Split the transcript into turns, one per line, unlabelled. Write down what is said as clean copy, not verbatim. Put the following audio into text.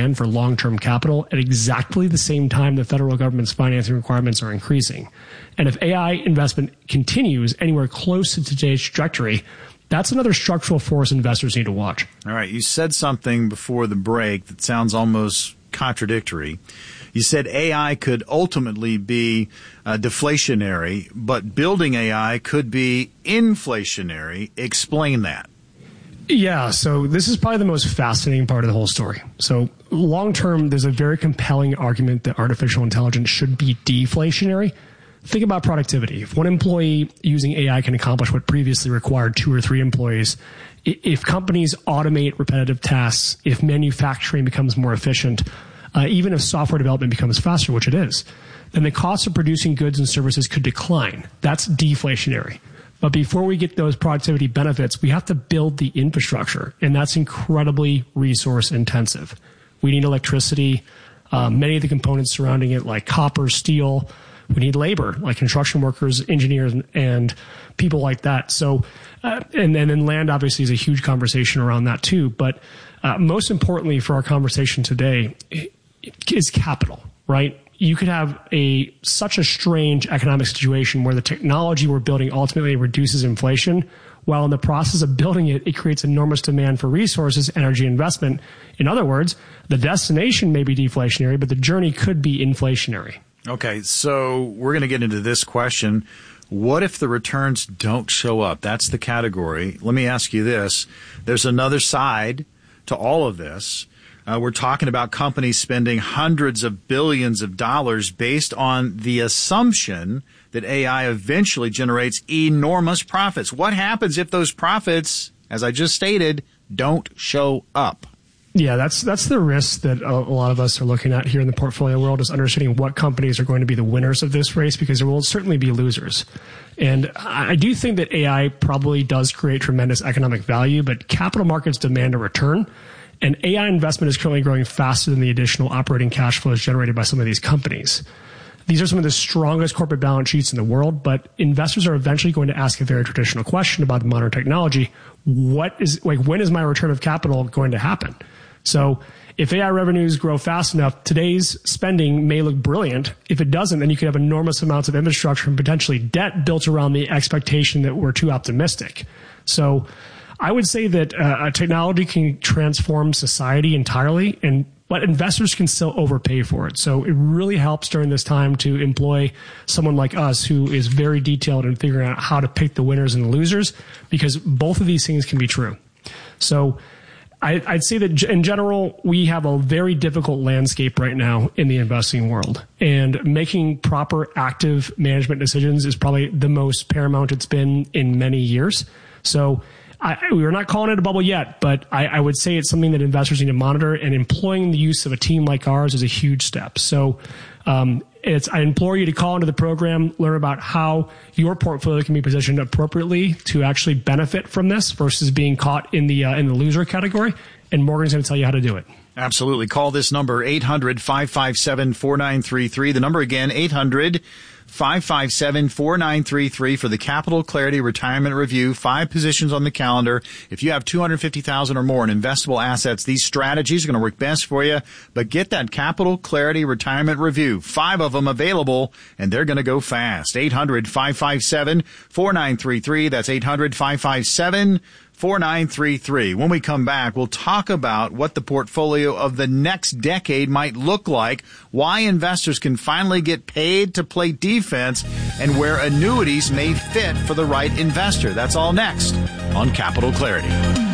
demand for long-term capital at exactly the same time the federal government's financing requirements are increasing. And if AI investment continues anywhere close to today's trajectory, that's another structural force investors need to watch.
All right. You said something before the break that sounds almost contradictory. You said AI could ultimately be deflationary, but building AI could be inflationary. Explain that.
Yeah, so this is probably the most fascinating part of the whole story. So long term, there's a very compelling argument that artificial intelligence should be deflationary. Think about productivity. If one employee using AI can accomplish what previously required 2 or 3 employees, if companies automate repetitive tasks, if manufacturing becomes more efficient, even if software development becomes faster, which it is, then the cost of producing goods and services could decline. That's deflationary. But before we get those productivity benefits, we have to build the infrastructure, and that's incredibly resource intensive. We need electricity, many of the components surrounding it, like copper, steel. We need labor, like construction workers, engineers, and people like that. So, and then land obviously is a huge conversation around that too. But most importantly for our conversation today is capital, right? You could have such a strange economic situation where the technology we're building ultimately reduces inflation, while in the process of building it, it creates enormous demand for resources, energy, investment. In other words, the destination may be deflationary, but the journey could be inflationary.
Okay, so we're going to get into this question. What if the returns don't show up? That's the category. Let me ask you this. There's another side to all of this. We're talking about companies spending hundreds of billions of dollars based on the assumption that AI eventually generates enormous profits. What happens if those profits, as I just stated, don't show up?
Yeah, that's the risk that a lot of us are looking at here in the portfolio world, is understanding what companies are going to be the winners of this race, because there will certainly be losers. And I do think that AI probably does create tremendous economic value, but capital markets demand a return. And AI investment is currently growing faster than the additional operating cash flows generated by some of these companies. These are some of the strongest corporate balance sheets in the world, but investors are eventually going to ask a very traditional question about modern technology. When is my return of capital going to happen? So if AI revenues grow fast enough, today's spending may look brilliant. If it doesn't, then you could have enormous amounts of infrastructure and potentially debt built around the expectation that we're too optimistic. So I would say that technology can transform society entirely, but investors can still overpay for it. So it really helps during this time to employ someone like us who is very detailed in figuring out how to pick the winners and the losers, because both of these things can be true. So I'd say that in general, we have a very difficult landscape right now in the investing world, and making proper active management decisions is probably the most paramount it's been in many years. So we're not calling it a bubble yet, but I would say it's something that investors need to monitor, and employing the use of a team like ours is a huge step. So I implore you to call into the program, learn about how your portfolio can be positioned appropriately to actually benefit from this versus being caught in the loser category. And Morgan's going to tell you how to do it.
Absolutely. Call this number, 800-557-4933. The number again, 800-557-4933 for the Capital Clarity Retirement Review. 5 positions on the calendar. If you have $250,000 or more in investable assets, these strategies are going to work best for you. But get that Capital Clarity Retirement Review. 5 of them available, and they're going to go fast. 800-557-4933. That's 800-557-4933. When we come back, we'll talk about what the portfolio of the next decade might look like, why investors can finally get paid to play defense, and where annuities may fit for the right investor. That's all next on Capital Clarity.